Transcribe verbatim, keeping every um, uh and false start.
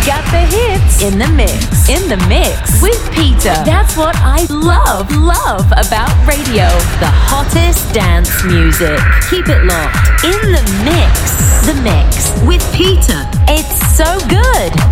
got the hits in the mix. In the mix with Peter. That's what I love, love about radio. The hottest dance music. Keep it locked. In the mix. The mix with Peter. It's so good.